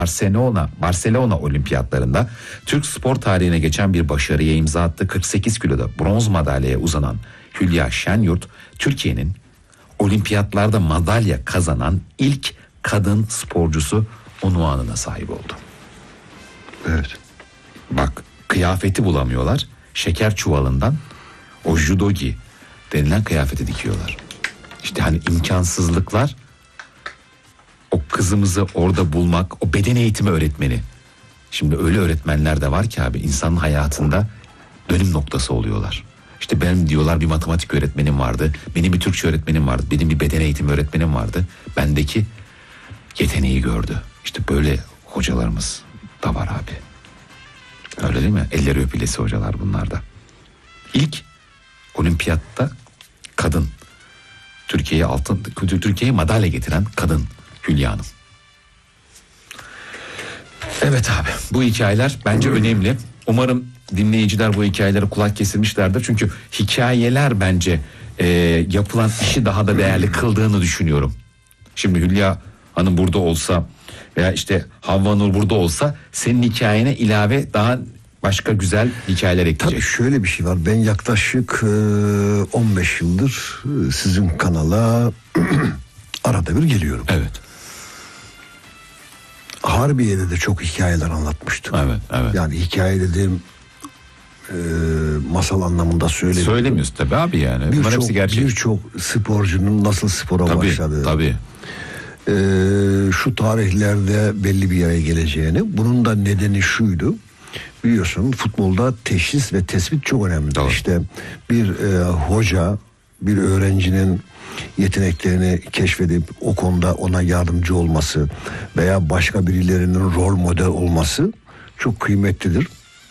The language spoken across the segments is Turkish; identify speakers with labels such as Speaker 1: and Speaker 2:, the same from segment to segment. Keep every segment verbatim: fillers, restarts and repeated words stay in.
Speaker 1: Barcelona, Barcelona olimpiyatlarında Türk spor tarihine geçen bir başarıya imza attı. kırk sekiz kiloda bronz madalyaya uzanan Hülya Şenyurt, Türkiye'nin olimpiyatlarda madalya kazanan ilk kadın sporcusu unvanına sahip oldu.
Speaker 2: Evet.
Speaker 1: Bak, kıyafeti bulamıyorlar. Şeker çuvalından o judogi denilen kıyafeti dikiyorlar. İşte hani imkansızlıklar, o kızımızı orada bulmak, o beden eğitimi öğretmeni. Şimdi öyle öğretmenler de var ki abi, insanın hayatında dönüm noktası oluyorlar. İşte benim diyorlar bir matematik öğretmenim vardı, benim bir Türkçe öğretmenim vardı, benim bir beden eğitimi öğretmenim vardı. Bendeki yeteneği gördü. İşte böyle hocalarımız da var abi. Öyle değil mi? Elleri öpülesi hocalar bunlar da. İlk olimpiyatta kadın, Türkiye'ye altın, Türkiye'ye madalya getiren kadın Hülya Hanım. Evet abi, bu hikayeler bence önemli. Umarım dinleyiciler bu hikayelere kulak kesilmişlerdir. Çünkü hikayeler bence e, yapılan işi daha da değerli kıldığını düşünüyorum. Şimdi Hülya Hanım burada olsa veya işte Havva Nur burada olsa senin hikayene ilave daha başka güzel hikayeler ekleyecek.
Speaker 2: Tabii şöyle bir şey var. Ben yaklaşık on beş yıldır sizin kanala arada bir geliyorum.
Speaker 1: Evet.
Speaker 2: Harbiye'de de çok hikayeler anlatmıştım.
Speaker 1: Evet, evet.
Speaker 2: Yani hikaye dediğim e, masal anlamında söylemiyorum.
Speaker 1: Söylemiyorsun tabii abi yani. Bunlar hepsi gerçek.
Speaker 2: Birçok sporcunun nasıl spora
Speaker 1: tabii,
Speaker 2: başladığı.
Speaker 1: Tabii.
Speaker 2: E, şu tarihlerde belli bir yere geleceğini. Bunun da nedeni şuydu. Biliyorsun futbolda teşhis ve tespit çok önemli.
Speaker 1: Doğru.
Speaker 2: İşte bir e, hoca bir öğrencinin yeteneklerini keşfedip o konuda ona yardımcı olması veya başka birilerinin rol model olması çok kıymetlidir.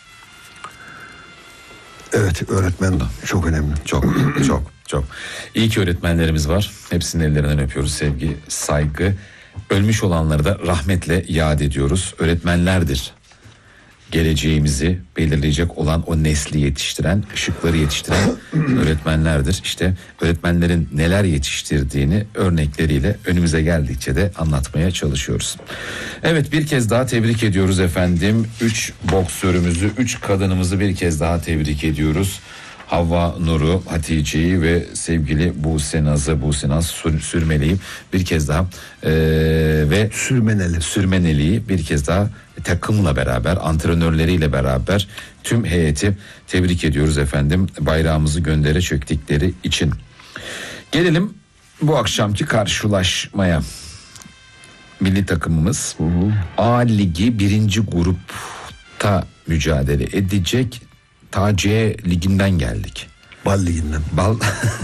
Speaker 2: Evet, öğretmen çok önemli.
Speaker 1: Çok çok çok. İyi ki öğretmenlerimiz var. Hepsinin ellerinden öpüyoruz, sevgi, saygı. Ölmüş olanları da rahmetle yad ediyoruz. Öğretmenlerdir geleceğimizi belirleyecek olan, o nesli yetiştiren, ışıkları yetiştiren öğretmenlerdir. İşte öğretmenlerin neler yetiştirdiğini örnekleriyle önümüze geldikçe de anlatmaya çalışıyoruz. Evet, bir kez daha tebrik ediyoruz efendim. Üç boksörümüzü, üç kadınımızı bir kez daha tebrik ediyoruz. Havva Nur'u, Hatice'yi ve sevgili Buse Naz'ı, Buse Naz Sürmeli'yi bir kez daha e, ve
Speaker 2: Sürmeneli.
Speaker 1: Sürmeneli'yi bir kez daha takımla beraber, antrenörleriyle beraber tüm heyeti tebrik ediyoruz efendim, bayrağımızı göndere çöktükleri için. Gelelim bu akşamki karşılaşmaya. Milli takımımız hı hı. A Ligi birinci grupta mücadele edecek. Ta C liginden geldik.
Speaker 2: Bal liginden.
Speaker 1: Bal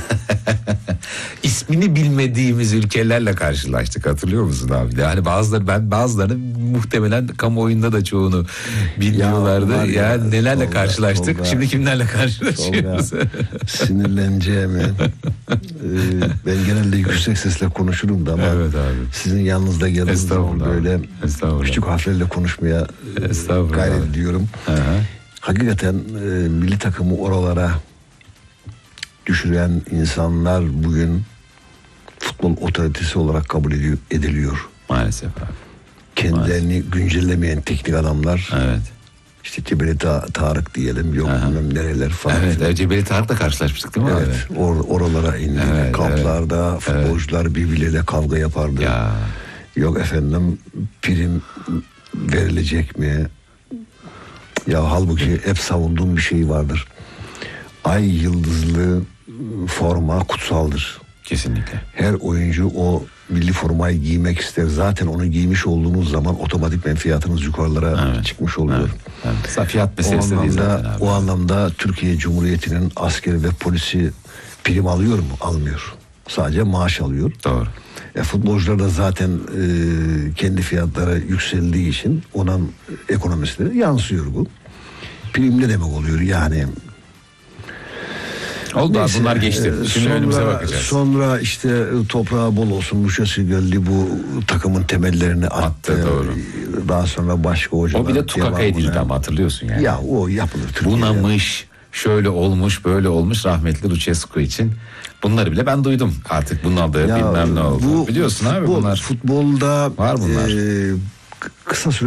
Speaker 1: ismini bilmediğimiz ülkelerle karşılaştık, hatırlıyor musun abi? Yani bazıları, ben bazılarını muhtemelen kamuoyunda da çoğunu bilmiyorlardı. Ya, ya, ya nelerle solda, karşılaştık. Solda, şimdi kimlerle karşılaşıyoruz?
Speaker 2: Sinirleneceğimi. ee, ben genelde yüksek sesle konuşurum da ama evet abi. Sizin yanınızda geldiğiniz zaman böyle küçük harflerle konuşmaya gayret ediyorum. Hı-hı. Hakikaten e, milli takımı oralara düşüren insanlar bugün futbol otoritesi olarak kabul ediyor, ediliyor.
Speaker 1: Maalesef abi.
Speaker 2: Kendilerini
Speaker 1: Maalesef.
Speaker 2: güncellemeyen teknik adamlar.
Speaker 1: Evet.
Speaker 2: İşte Cebeli Ta- Tarık diyelim, yok bilmem nereler falan.
Speaker 1: Evet, evet, Cebeli Tarık'la karşılaşmıştık değil mi
Speaker 2: evet,
Speaker 1: abi?
Speaker 2: Or- oralara indi.
Speaker 1: Evet,
Speaker 2: kamplarda
Speaker 1: evet,
Speaker 2: futbolcular evet. birbirleriyle kavga yapardı.
Speaker 1: Ya.
Speaker 2: Yok efendim prim verilecek mi? Ya halbuki hep savunduğum bir şey vardır. Ay yıldızlı forma kutsaldır.
Speaker 1: Kesinlikle.
Speaker 2: Her oyuncu o milli formayı giymek ister. Zaten onu giymiş olduğunuz zaman otomatikmen fiyatınız yukarılara evet. çıkmış oluyor.
Speaker 1: Evet. Evet. Fiyat meselesi
Speaker 2: o
Speaker 1: değil
Speaker 2: anlamda,
Speaker 1: zaten abi.
Speaker 2: O anlamda Türkiye Cumhuriyeti'nin askeri ve polisi prim alıyor mu? Almıyor. Sadece maaş alıyor.
Speaker 1: Doğru.
Speaker 2: E, futbolcular da zaten e, kendi fiyatları yükseldiği için onun ekonomisine yansıyor bu. Prim ne demek oluyor yani?
Speaker 1: Oldu abi, bunlar geçti. Şimdi
Speaker 2: sonra,
Speaker 1: önümüze bakacağız.
Speaker 2: Sonra işte toprağı bol olsun Muşası geldi, bu takımın temellerini attı.
Speaker 1: attı doğru.
Speaker 2: Daha sonra başka hocalar.
Speaker 1: O bile tukaka edildi ama hatırlıyorsun yani.
Speaker 2: Ya o yapılır Türkiye'de.
Speaker 1: Bunamış, şöyle olmuş, böyle olmuş rahmetli Lucescu için. Bunları bile ben duydum. Artık bunun adı ya, bilmem ne oldu. Bu, Biliyorsun
Speaker 2: futbol,
Speaker 1: abi bunlar.
Speaker 2: Futbolda
Speaker 1: var bunlar.
Speaker 2: E, kısa süre